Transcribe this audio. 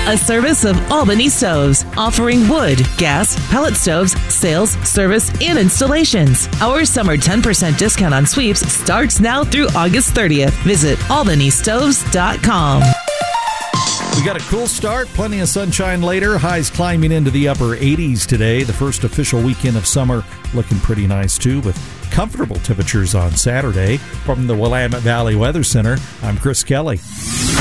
a service of Albany Stoves, offering wood, gas, pellet stoves, sales, service, and installations. Our summer 10% discount on sweeps starts now through August 30th. Visit albanystoves.com. We got a cool start, plenty of sunshine later. Highs climbing into the upper 80s today. The first official weekend of summer looking pretty nice, too, with comfortable temperatures on Saturday. From the Willamette Valley Weather Center, I'm Chris Kelly.